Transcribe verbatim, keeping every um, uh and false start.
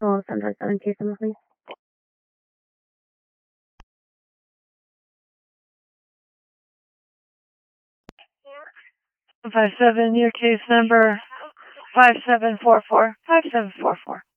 Oh, seven five seven, case number, please. Five seven, your case number five seven four four five seven four four.